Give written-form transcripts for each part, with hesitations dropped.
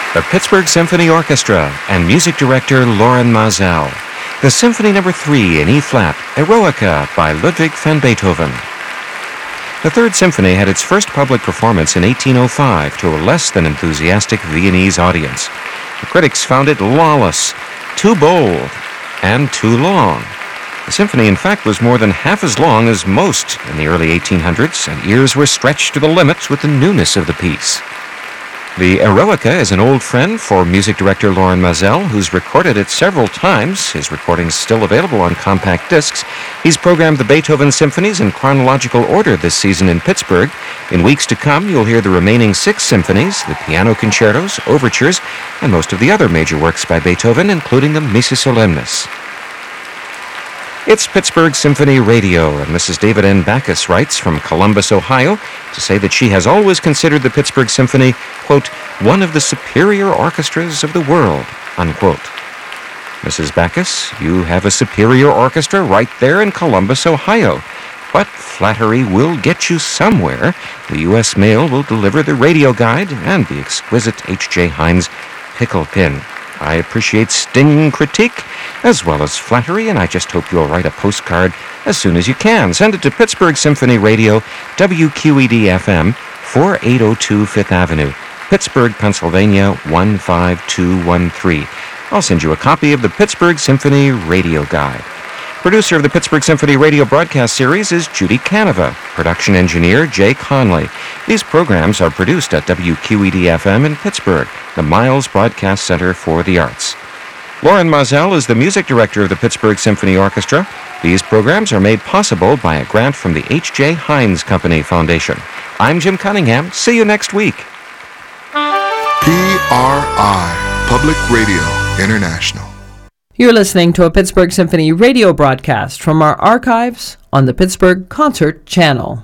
The Pittsburgh Symphony Orchestra and music director Lorin Maazel. The Symphony No. 3 in E-flat, Eroica by Ludwig van Beethoven. The Third Symphony had its first public performance in 1805 to a less than enthusiastic Viennese audience. The critics found it lawless, too bold, and too long. The symphony, in fact, was more than half as long as most in the early 1800s, and ears were stretched to the limit with the newness of the piece. The Eroica is an old friend for music director Lorin Maazel, who's recorded it several times. His recording's still available on compact discs. He's programmed the Beethoven symphonies in chronological order this season in Pittsburgh. In weeks to come, you'll hear the remaining 6 symphonies, the piano concertos, overtures, and most of the other major works by Beethoven, including the Missa Solemnis. It's Pittsburgh Symphony Radio, and Mrs. David N. Backus writes from Columbus, Ohio, to say that she has always considered the Pittsburgh Symphony, quote, one of the superior orchestras of the world, unquote. Mrs. Backus, you have a superior orchestra right there in Columbus, Ohio. But flattery will get you somewhere. The U.S. Mail will deliver the radio guide and the exquisite H.J. Heinz pickle pin. I appreciate stinging critique as well as flattery, and I just hope you'll write a postcard as soon as you can. Send it to Pittsburgh Symphony Radio, WQED-FM, 4802 Fifth Avenue, Pittsburgh, Pennsylvania, 15213. I'll send you a copy of the Pittsburgh Symphony Radio Guide. Producer of the Pittsburgh Symphony Radio broadcast series is Judy Canova. Production engineer Jay Conley. These programs are produced at WQED-FM in Pittsburgh, the Miles Broadcast Center for the Arts. Lorin Maazel is the music director of the Pittsburgh Symphony Orchestra. These programs are made possible by a grant from the H.J. Heinz Company Foundation. I'm Jim Cunningham. See you next week. PRI, Public Radio International. You're listening to a Pittsburgh Symphony radio broadcast from our archives on the Pittsburgh Concert Channel.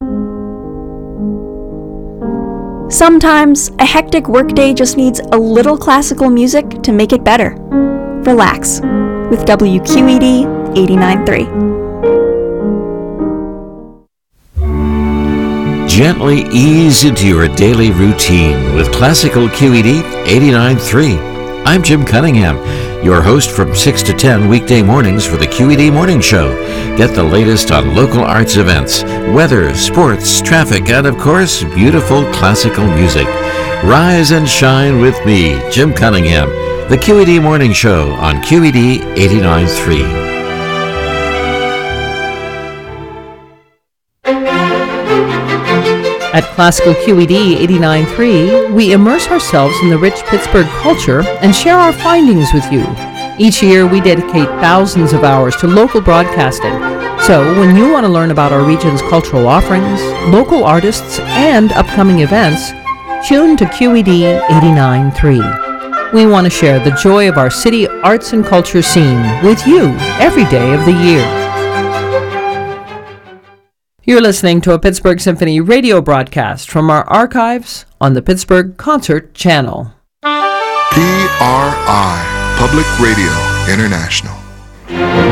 Sometimes a hectic workday just needs a little classical music to make it better. Relax with WQED 89.3. Gently ease into your daily routine with classical QED 89.3. I'm Jim Cunningham, your host from 6 to 10 weekday mornings for the QED Morning Show. Get the latest on local arts events, weather, sports, traffic, and of course, beautiful classical music. Rise and shine with me, Jim Cunningham, the QED Morning Show on QED 89.3. At Classical QED 89.3, we immerse ourselves in the rich Pittsburgh culture and share our findings with you. Each year, we dedicate thousands of hours to local broadcasting. So, when you want to learn about our region's cultural offerings, local artists, and upcoming events, tune to QED 89.3. We want to share the joy of our city arts and culture scene with you every day of the year. You're listening to a Pittsburgh Symphony radio broadcast from our archives on the Pittsburgh Concert Channel. PRI, Public Radio International.